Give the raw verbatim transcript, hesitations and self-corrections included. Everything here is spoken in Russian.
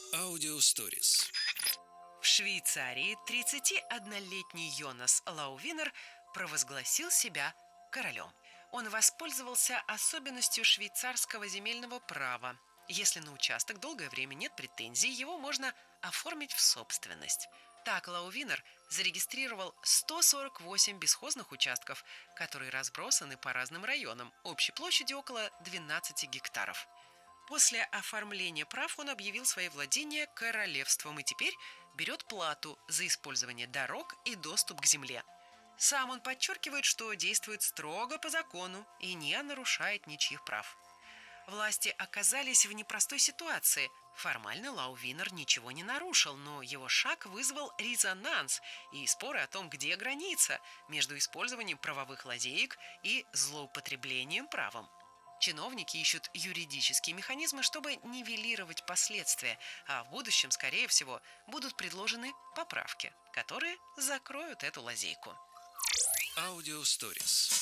Аудиосторис. В Швейцарии тридцатиоднолетний Йонас Лаувинер провозгласил себя королем. Он воспользовался особенностью швейцарского земельного права. Если на участок долгое время нет претензий, его можно оформить в собственность. Так Лаувинер зарегистрировал сто сорок восемь бесхозных участков, которые разбросаны по разным районам, общей площадью около двенадцати гектаров. После оформления прав он объявил свои владения королевством и теперь берет плату за использование дорог и доступ к земле. Сам он подчеркивает, что действует строго по закону и не нарушает ничьих прав. Власти оказались в непростой ситуации. Формально Лаувинер ничего не нарушил, но его шаг вызвал резонанс и споры о том, где граница между использованием правовых лазеек и злоупотреблением правом. Чиновники ищут юридические механизмы, чтобы нивелировать последствия, а в будущем, скорее всего, будут предложены поправки, которые закроют эту лазейку. Аудиосторис.